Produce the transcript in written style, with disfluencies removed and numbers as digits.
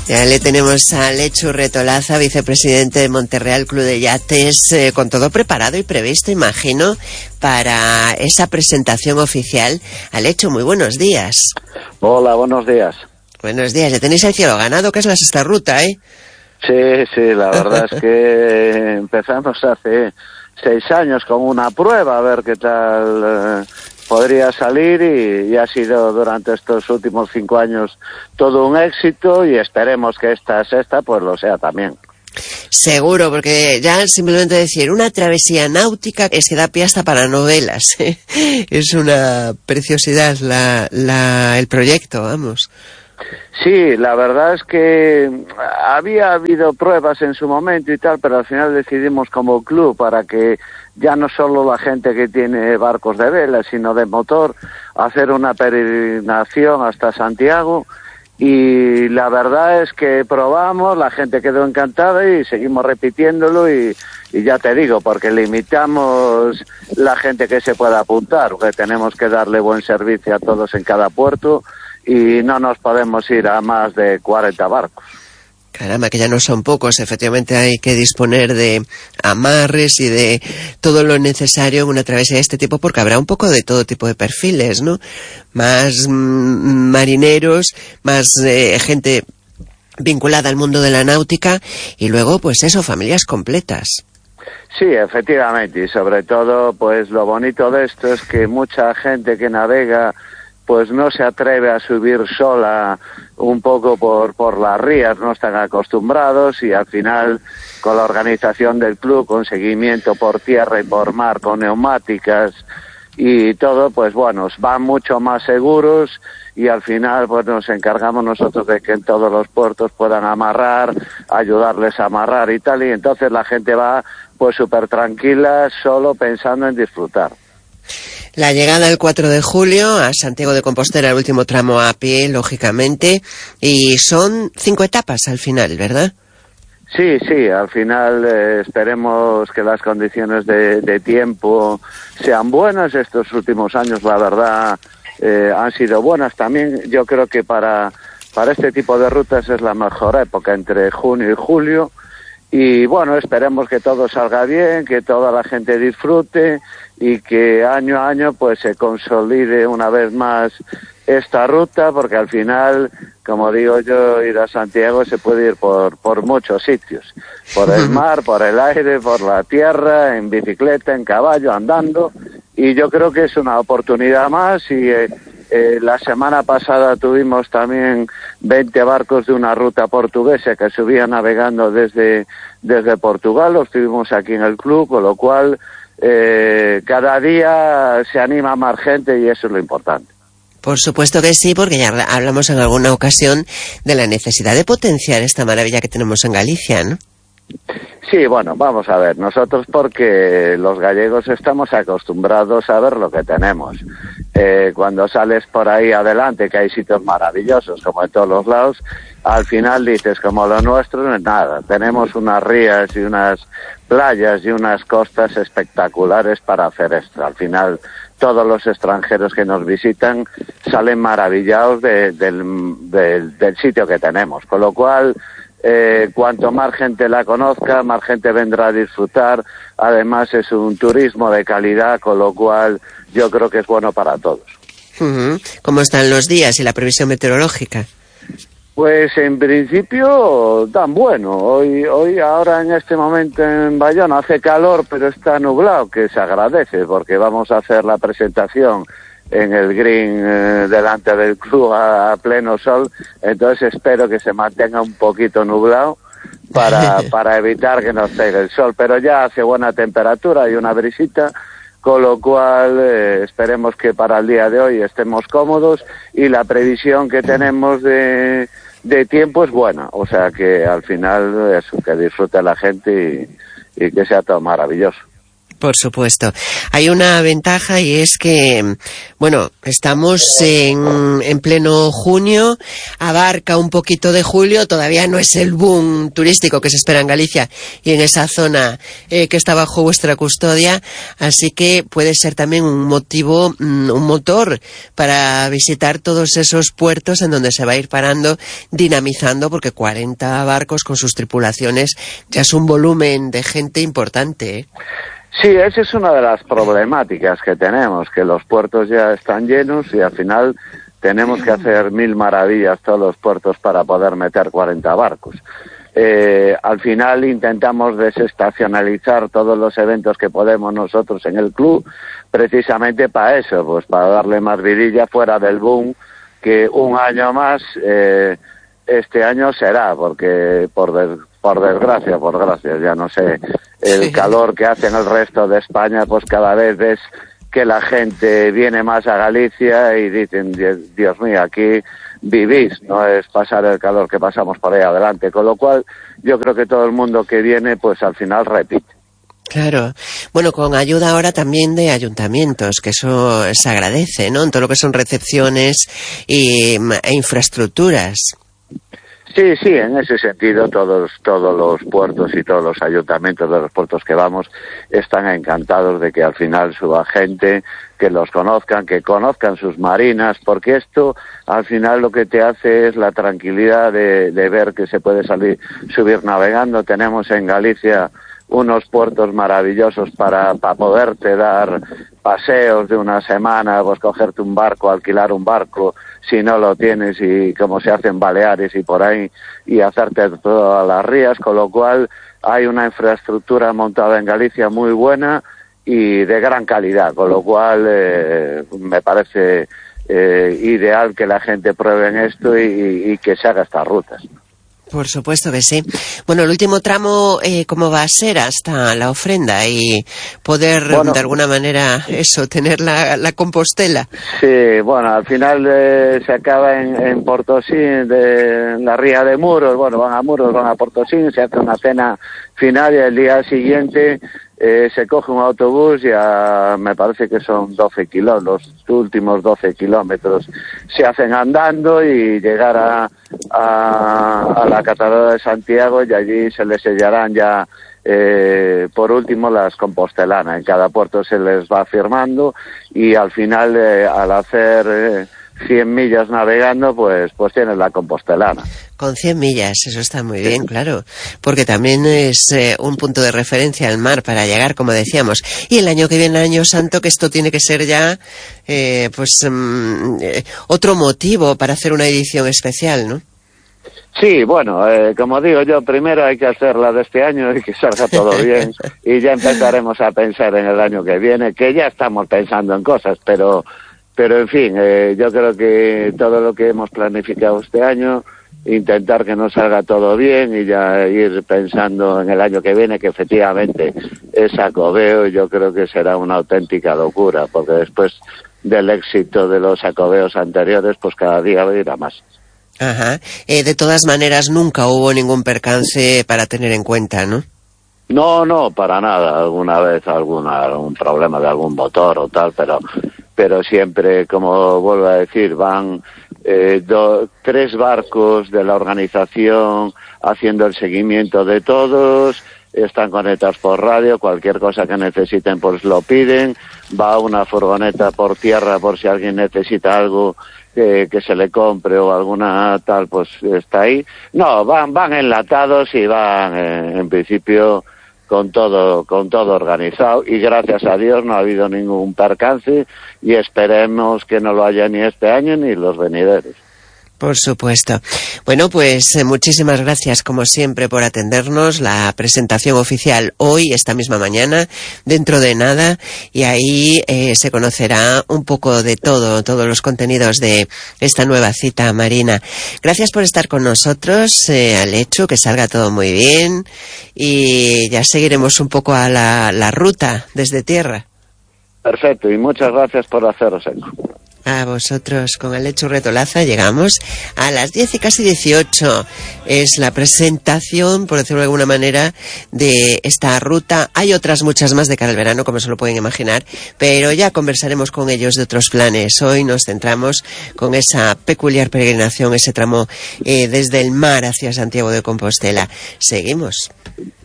Ya le tenemos a Lechu Retolaza, vicepresidente de Monterreal Club de Yates, con todo preparado y previsto, imagino, para esa presentación oficial. Lechu, muy buenos días. Hola, buenos días. Buenos días, ya tenéis el cielo ganado, que es la sexta ruta, ¿eh? Sí, la verdad es que empezamos hace 6 años con una prueba, a ver qué tal podría salir, y ha sido durante estos últimos 5 años todo un éxito, y esperemos que esta sexta pues lo sea también. Seguro, porque ya simplemente decir una travesía náutica es que da pie hasta para novelas, ¿eh? Es una preciosidad el proyecto, vamos. Sí, la verdad es que había habido pruebas en su momento y tal, pero al final decidimos como club, para que ya no solo la gente que tiene barcos de vela, sino de motor, hacer una peregrinación hasta Santiago. Y la verdad es que probamos, la gente quedó encantada y seguimos repitiéndolo, y ya te digo, porque limitamos la gente que se pueda apuntar, porque tenemos que darle buen servicio a todos en cada puerto, y no nos podemos ir a más de 40 barcos. Caramba, que ya no son pocos. Efectivamente hay que disponer de amarres y de todo lo necesario en una travesía de este tipo, porque habrá un poco de todo tipo de perfiles, ¿no? Más marineros, más gente vinculada al mundo de la náutica, y luego, pues eso, familias completas. Sí, efectivamente, y sobre todo, pues lo bonito de esto es que mucha gente que navega pues no se atreve a subir sola un poco por las rías, no están acostumbrados, y al final con la organización del club, con seguimiento por tierra y por mar, con neumáticas y todo, pues bueno, van mucho más seguros, y al final pues nos encargamos nosotros de que en todos los puertos puedan amarrar, ayudarles a amarrar y tal, y entonces la gente va pues súper tranquila, solo pensando en disfrutar. La llegada el 4 de julio a Santiago de Compostela, el último tramo a pie, lógicamente, y son 5 etapas al final, ¿verdad? Sí, al final esperemos que las condiciones de tiempo sean buenas. Estos últimos años, la verdad, han sido buenas también. Yo creo que para este tipo de rutas es la mejor época, entre junio y julio. Y bueno, esperemos que todo salga bien, que toda la gente disfrute, y que año a año pues se consolide una vez más esta ruta, porque al final, como digo yo, ir a Santiago se puede ir por muchos sitios, por el mar, por el aire, por la tierra, en bicicleta, en caballo, andando, y yo creo que es una oportunidad más. Y la semana pasada tuvimos también 20 barcos de una ruta portuguesa que subían navegando desde Portugal, los tuvimos aquí en el club, con lo cual cada día se anima más gente, y eso es lo importante. Por supuesto que sí, porque ya hablamos en alguna ocasión de la necesidad de potenciar esta maravilla que tenemos en Galicia, ¿no? Sí, bueno, vamos a ver, nosotros porque los gallegos estamos acostumbrados a ver lo que tenemos. Cuando sales por ahí adelante, que hay sitios maravillosos, como en todos los lados, al final dices, como lo nuestro no es nada. Tenemos unas rías y unas playas y unas costas espectaculares para hacer esto. Al final, todos los extranjeros que nos visitan salen maravillados del sitio que tenemos, con lo cual cuanto más gente la conozca, más gente vendrá a disfrutar. Además es un turismo de calidad, con lo cual yo creo que es bueno para todos. ¿Cómo están los días y la previsión meteorológica? Pues en principio tan bueno. Hoy ahora en este momento en Bayona hace calor, pero está nublado, que se agradece, porque vamos a hacer la presentación en el green delante del club a pleno sol, entonces espero que se mantenga un poquito nublado para evitar que nos pegue el sol, pero ya hace buena temperatura y una brisita, con lo cual esperemos que para el día de hoy estemos cómodos, y la previsión que tenemos de tiempo es buena, o sea que al final eso, que disfrute la gente y que sea todo maravilloso. Por supuesto. Hay una ventaja y es que, bueno, estamos en pleno junio, abarca un poquito de julio, todavía no es el boom turístico que se espera en Galicia y en esa zona que está bajo vuestra custodia, así que puede ser también un motivo, un motor para visitar todos esos puertos en donde se va a ir parando, dinamizando, porque 40 barcos con sus tripulaciones ya es un volumen de gente importante, ¿eh? Sí, esa es una de las problemáticas que tenemos, que los puertos ya están llenos y al final tenemos que hacer 1000 maravillas todos los puertos para poder meter 40 barcos. Al final intentamos desestacionalizar todos los eventos que podemos nosotros en el club, precisamente para eso, pues para darle más vidilla fuera del boom, que un año más, este año será, porque por desgracia, ya no sé, el calor que hace en el resto de España, pues cada vez ves que la gente viene más a Galicia y dicen, Dios mío, aquí vivís, no es pasar el calor que pasamos por ahí adelante, con lo cual yo creo que todo el mundo que viene, pues al final repite. Claro. Bueno, con ayuda ahora también de ayuntamientos, que eso se agradece, ¿no? En todo lo que son recepciones e infraestructuras. Sí, en ese sentido todos los puertos y todos los ayuntamientos de los puertos que vamos están encantados de que al final suba gente, que los conozcan, que conozcan sus marinas, porque esto al final lo que te hace es la tranquilidad de ver que se puede subir navegando. Tenemos en Galicia unos puertos maravillosos para poderte dar paseos de una semana, pues cogerte un barco, alquilar un barco, si no lo tienes, y como se hace en Baleares y por ahí, y hacerte todas las rías, con lo cual hay una infraestructura montada en Galicia muy buena y de gran calidad, con lo cual me parece ideal que la gente pruebe esto y que se haga estas rutas. Por supuesto que sí. Bueno, el último tramo, ¿cómo va a ser hasta la ofrenda y poder, de alguna manera, tener la Compostela? Sí, bueno, al final se acaba en Portosín, de la Ría de Muros. Bueno, van a Muros, van a Portosín, se hace una cena final y el día siguiente se coge un autobús, ya me parece que son 12 kilómetros, los últimos 12 kilómetros se hacen andando y llegar a la Catedral de Santiago, y allí se les sellarán ya por último las compostelanas. En cada puerto se les va firmando y al final al hacer 100 millas navegando, pues tienes la compostelana. Con 100 millas, eso está muy bien, claro, porque también es un punto de referencia al mar para llegar, como decíamos. Y el año que viene, el año santo, que esto tiene que ser ya, otro motivo para hacer una edición especial, ¿no? Sí, bueno, como digo yo, primero hay que hacerla de este año y que salga todo bien, y ya empezaremos a pensar en el año que viene, que ya estamos pensando en cosas, pero en fin, yo creo que todo lo que hemos planificado este año, intentar que nos salga todo bien y ya ir pensando en el año que viene, que efectivamente es Xacobeo, y yo creo que será una auténtica locura, porque después del éxito de los Xacobeos anteriores, pues cada día va a ir a más. Ajá. De todas maneras, nunca hubo ningún percance para tener en cuenta, ¿no? No, para nada. Alguna vez algún problema de algún motor o tal, pero siempre, como vuelvo a decir, van 3 barcos de la organización haciendo el seguimiento de todos, están conectados por radio, cualquier cosa que necesiten pues lo piden, va una furgoneta por tierra por si alguien necesita algo que se le compre o alguna tal, pues está ahí. No, van enlatados y van en principio con todo organizado, y gracias a Dios no ha habido ningún percance y esperemos que no lo haya ni este año ni los venideros. Por supuesto. Bueno, pues muchísimas gracias, como siempre, por atendernos. La presentación oficial hoy, esta misma mañana, dentro de nada, y ahí se conocerá un poco de todos los contenidos de esta nueva cita marina. Gracias por estar con nosotros, Alecho, que salga todo muy bien, y ya seguiremos un poco a la ruta desde tierra. Perfecto, y muchas gracias por haceros eco. A vosotros con el Churreto Laza. Llegamos a las 10 y casi 18. Es la presentación, por decirlo de alguna manera, de esta ruta. Hay otras muchas más de cara al verano, como se lo pueden imaginar, pero ya conversaremos con ellos de otros planes. Hoy nos centramos con esa peculiar peregrinación, ese tramo desde el mar hacia Santiago de Compostela. Seguimos.